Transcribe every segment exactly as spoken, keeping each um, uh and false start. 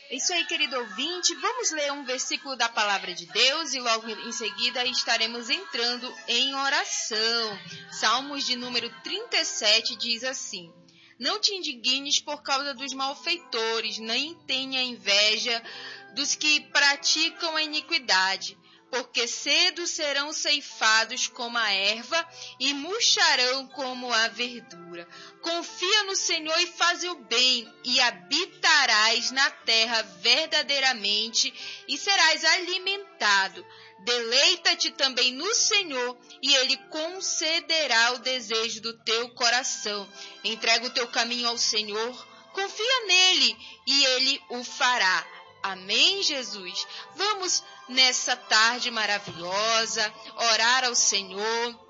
É isso aí, querido ouvinte. Vamos ler um versículo da palavra de Deus e logo em seguida estaremos entrando em oração. Salmos de número trinta e sete diz assim: Não te indignes por causa dos malfeitores, nem tenha inveja dos que praticam a iniquidade, porque cedo serão ceifados como a erva e murcharão como a verdura. Confia no Senhor e faz o bem, e habitarás na terra verdadeiramente, e serás alimentado. Deleita-te também no Senhor, e Ele concederá o desejo do teu coração. Entrega o teu caminho ao Senhor, confia nele, e Ele o fará. Amém, Jesus? Vamos, nessa tarde maravilhosa, orar ao Senhor,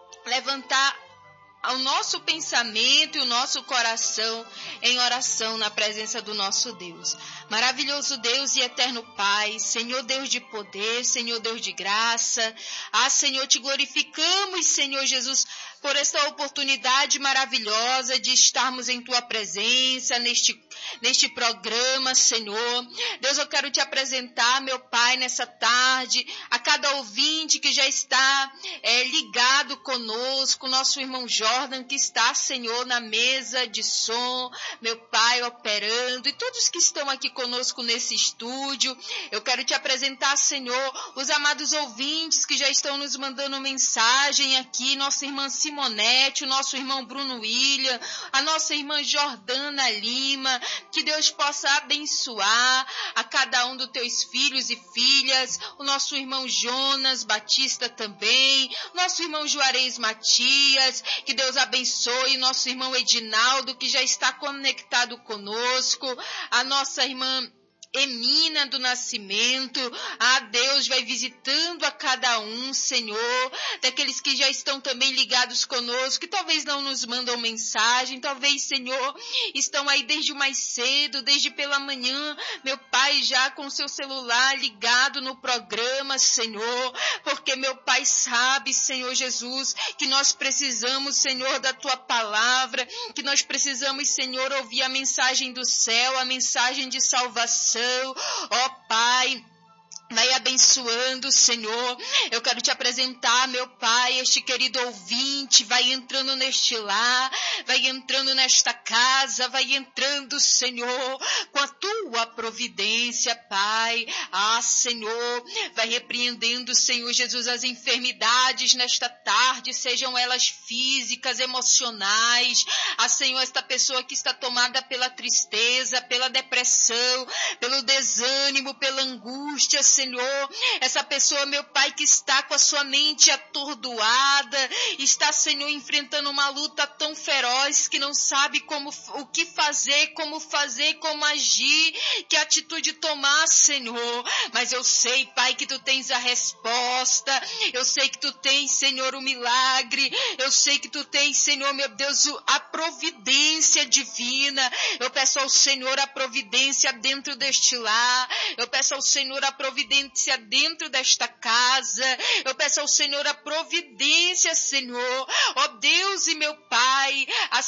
levantar o nosso pensamento e o nosso coração em oração na presença do nosso Deus. Maravilhoso Deus e eterno Pai, Senhor Deus de poder, Senhor Deus de graça. Ah, Senhor, te glorificamos, Senhor Jesus, por esta oportunidade maravilhosa de estarmos em Tua presença, neste, neste programa, Senhor. Deus, eu quero te apresentar, meu Pai, nessa tarde, a cada ouvinte que já está é, ligado conosco, nosso irmão Jordan, que está, Senhor, na mesa de som, meu Pai, operando, e todos que estão aqui conosco nesse estúdio. Eu quero te apresentar, Senhor, os amados ouvintes que já estão nos mandando mensagem aqui, nossa irmã Simonete, o nosso irmão Bruno William, a nossa irmã Jordana Lima, que Deus possa abençoar a cada um dos teus filhos e filhas, o nosso irmão Jonas Batista também, nosso irmão Juarez Matias, que Deus abençoe, nosso irmão Edinaldo, que já está conectado conosco, a nossa irmã Emina do Nascimento. Ah, Deus vai visitando a cada um, Senhor, daqueles que já estão também ligados conosco, que talvez não nos mandam mensagem, talvez, Senhor, estão aí desde mais cedo, desde pela manhã, meu Pai, já com o seu celular ligado no programa, Senhor, porque meu Pai sabe, Senhor Jesus, que nós precisamos, Senhor, da Tua palavra, que nós precisamos, Senhor, ouvir a mensagem do céu, a mensagem de salvação. Ó oh, Pai, vai abençoando, Senhor. Eu quero te apresentar, meu Pai, este querido ouvinte, vai entrando neste lar, vai entrando nesta casa, vai entrando, Senhor, com a Tua providência, Pai. Ah, Senhor, vai repreendendo, Senhor Jesus, as enfermidades nesta tarde, sejam elas físicas, emocionais. Ah, Senhor, esta pessoa que está tomada pela tristeza, pela depressão, pelo desânimo, pela angústia, Senhor, essa pessoa, meu Pai, que está com a sua mente atordoada, está, Senhor, enfrentando uma luta tão feroz que não sabe como, o que fazer, como fazer, como agir, que atitude tomar, Senhor. Mas eu sei, Pai, que Tu tens a resposta, eu sei que Tu tens, Senhor, o milagre, eu sei que Tu tens, Senhor, meu Deus, a providência divina. Eu peço ao Senhor a providência dentro deste lar, eu peço ao Senhor a providência dentro desta casa, eu peço ao Senhor a providência, Senhor, ó Deus e meu Pai,